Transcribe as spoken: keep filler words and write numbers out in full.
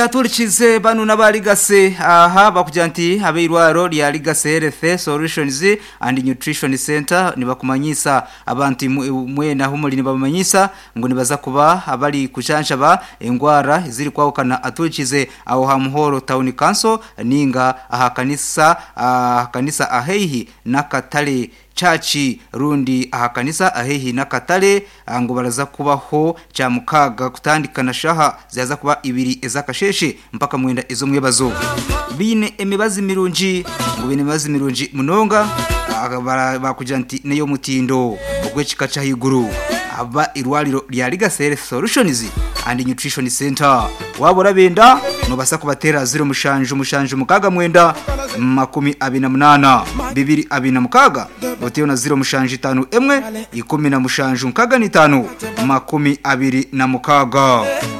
Aturikize banu nabarigase aha bakujanti abeirwaro lya Ligase Health Solutions and Nutrition Center nibakumanyisa abantu mwena humuri nibamanyisa ngo nibaza kuba abali kujansha ba engwara ziri kwahukana aturikize aho hamuhoro town council ninga aha kanisa aha kanisa ahehi nakatale chachi rundi aha kanisa ahehi nakatale ngo baraza kubaho cya mukaga kutandikana shaha zaza kuba ibiri ezakasheshe mpaka mwenda izo mwebazo bine emibazi mirunji ngo bine emibazi mirunji munonga bakujanti neyo mutindo ogwechika cha higuru aba irwaliro lya Ligase Health Solutions and Nutrition Center wabora benda no basa kubatera zero mushanju mushanju mukaga mwenda makumi abina munana bibiri abina mukaga boteyo na zero mushanju tanu emwe ikumi na mushanju mukaga ni tanu makumi abiri na mukaga